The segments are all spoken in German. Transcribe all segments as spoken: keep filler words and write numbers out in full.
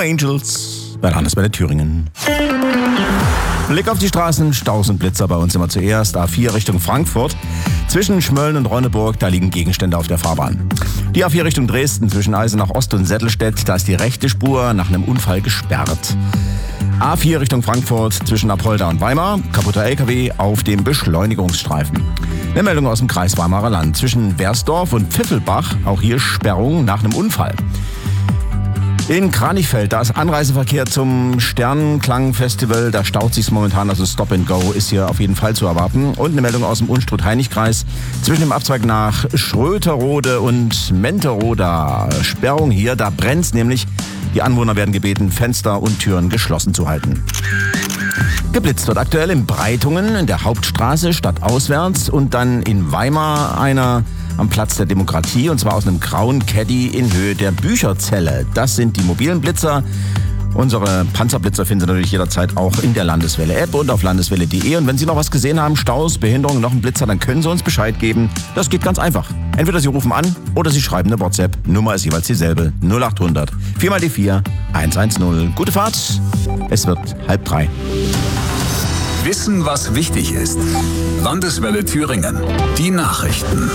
Angels bei Landeswelle Thüringen. Blick auf die Straßen, Staus und Blitzer bei uns immer zuerst. A vier Richtung Frankfurt. Zwischen Schmölln und Ronneburg, da liegen Gegenstände auf der Fahrbahn. Die A vier Richtung Dresden, zwischen Eisenach Ost und Settelstedt, da ist die rechte Spur nach einem Unfall gesperrt. A vier Richtung Frankfurt, zwischen Apolda und Weimar, kaputter L K W auf dem Beschleunigungsstreifen. Eine Meldung aus dem Kreis Weimarer Land. Zwischen Wersdorf und Pfiffelbach, auch hier Sperrung nach einem Unfall. In Kranichfeld, da ist Anreiseverkehr zum Sternenklangfestival. Da staut sich's momentan, also Stop and Go ist hier auf jeden Fall zu erwarten. Und eine Meldung aus dem Unstrut-Heinig-Kreis. Zwischen dem Abzweig nach Schröterode und Menteroda. Sperrung hier, da brennt's nämlich. Die Anwohner werden gebeten, Fenster und Türen geschlossen zu halten. Geblitzt wird aktuell in Breitungen, in der Hauptstraße stadtauswärts und dann in Weimar einer am Platz der Demokratie, und zwar aus einem grauen Caddy in Höhe der Bücherzelle. Das sind die mobilen Blitzer. Unsere Panzerblitzer finden Sie natürlich jederzeit auch in der Landeswelle-App und auf landeswelle punkt de. Und wenn Sie noch was gesehen haben, Staus, Behinderungen, noch einen Blitzer, dann können Sie uns Bescheid geben. Das geht ganz einfach. Entweder Sie rufen an oder Sie schreiben eine WhatsApp. Nummer ist jeweils dieselbe. null acht hundert vier mal die vier eins eins null. Gute Fahrt. Es wird halb drei. Wissen, was wichtig ist. Landeswelle Thüringen. Die Nachrichten.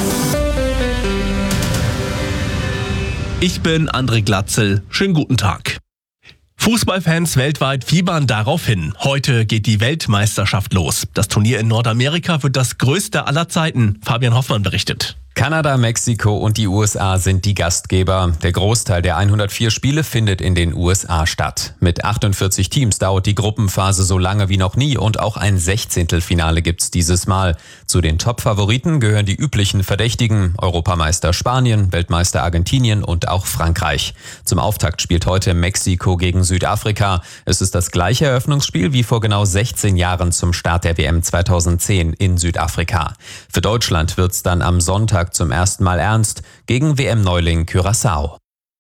Ich bin André Glatzel. Schönen guten Tag. Fußballfans weltweit fiebern darauf hin. Heute geht die Weltmeisterschaft los. Das Turnier in Nordamerika wird das größte aller Zeiten. Fabian Hoffmann berichtet. Kanada, Mexiko und die U S A sind die Gastgeber. Der Großteil der hundertvier Spiele findet in den U S A statt. Mit achtundvierzig Teams dauert die Gruppenphase so lange wie noch nie und auch ein Sechzehntelfinale gibt's dieses Mal. Zu den Top-Favoriten gehören die üblichen Verdächtigen: Europameister Spanien, Weltmeister Argentinien und auch Frankreich. Zum Auftakt spielt heute Mexiko gegen Südafrika. Es ist das gleiche Eröffnungsspiel wie vor genau sechzehn Jahren zum Start der W M zweitausendzehn in Südafrika. Für Deutschland wird's dann am Sonntag zum ersten Mal ernst gegen W M-Neuling Curaçao.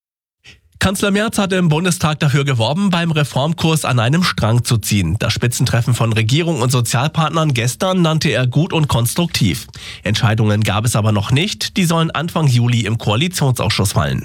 Kanzler Merz hatte im Bundestag dafür geworben, beim Reformkurs an einem Strang zu ziehen. Das Spitzentreffen von Regierung und Sozialpartnern gestern nannte er gut und konstruktiv. Entscheidungen gab es aber noch nicht. Die sollen Anfang Juli im Koalitionsausschuss fallen.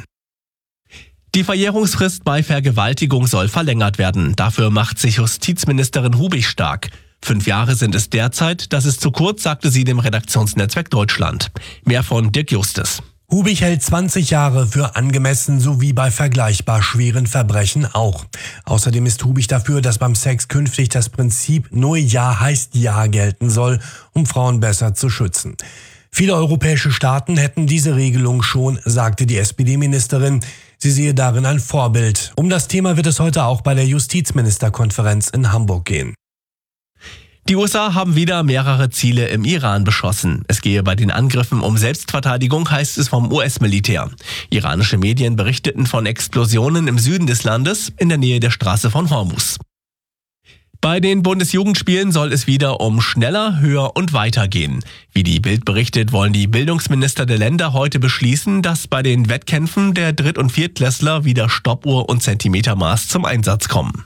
Die Verjährungsfrist bei Vergewaltigung soll verlängert werden. Dafür macht sich Justizministerin Hubig stark. Fünf Jahre sind es derzeit, das ist zu kurz, sagte sie dem Redaktionsnetzwerk Deutschland. Mehr von Dirk Justus. Hubig hält zwanzig Jahre für angemessen, sowie bei vergleichbar schweren Verbrechen auch. Außerdem ist Hubig dafür, dass beim Sex künftig das Prinzip nur Ja heißt Ja gelten soll, um Frauen besser zu schützen. Viele europäische Staaten hätten diese Regelung schon, sagte die S P D-Ministerin. Sie sehe darin ein Vorbild. Um das Thema wird es heute auch bei der Justizministerkonferenz in Hamburg gehen. Die U S A haben wieder mehrere Ziele im Iran beschossen. Es gehe bei den Angriffen um Selbstverteidigung, heißt es vom U S-Militär. Iranische Medien berichteten von Explosionen im Süden des Landes in der Nähe der Straße von Hormuz. Bei den Bundesjugendspielen soll es wieder um schneller, höher und weiter gehen. Wie die Bild berichtet, wollen die Bildungsminister der Länder heute beschließen, dass bei den Wettkämpfen der Dritt- und Viertklässler wieder Stoppuhr und Zentimetermaß zum Einsatz kommen.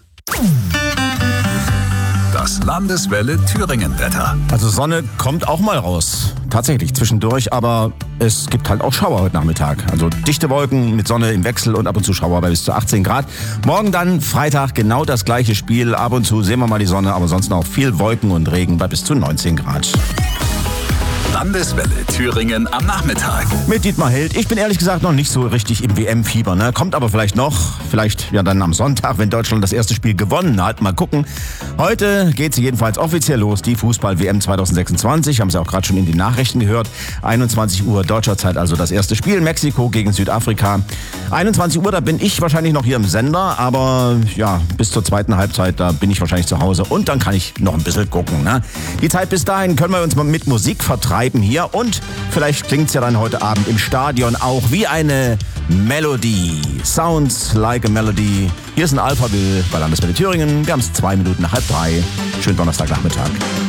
Das Landeswelle Thüringen-Wetter. Also Sonne kommt auch mal raus. Tatsächlich zwischendurch, aber es gibt halt auch Schauer heute Nachmittag. Also dichte Wolken mit Sonne im Wechsel und ab und zu Schauer bei bis zu achtzehn Grad. Morgen dann Freitag genau das gleiche Spiel. Ab und zu sehen wir mal die Sonne, aber sonst noch viel Wolken und Regen bei bis zu neunzehn Grad. Landeswelle Thüringen am Nachmittag. Mit Dietmar Held. Ich bin ehrlich gesagt noch nicht so richtig im W M-Fieber. Ne? Kommt aber vielleicht noch. Vielleicht ja dann am Sonntag, wenn Deutschland das erste Spiel gewonnen hat. Mal gucken. Heute geht sie jedenfalls offiziell los. Die Fußball-W M zweitausendsechsundzwanzig. Haben Sie auch gerade schon in den Nachrichten gehört. einundzwanzig Uhr deutscher Zeit also das erste Spiel. Mexiko gegen Südafrika. einundzwanzig Uhr, da bin ich wahrscheinlich noch hier im Sender. Aber ja, bis zur zweiten Halbzeit, da bin ich wahrscheinlich zu Hause. Und dann kann ich noch ein bisschen gucken. Ne? Die Zeit bis dahin können wir uns mal mit Musik vertreiben hier und vielleicht klingt's ja dann heute Abend im Stadion auch wie eine Melodie. Sounds like a Melody. Hier ist ein Alphaville bei Landeswelle Thüringen. Wir haben es zwei Minuten nach halb drei. Schönen Donnerstagnachmittag.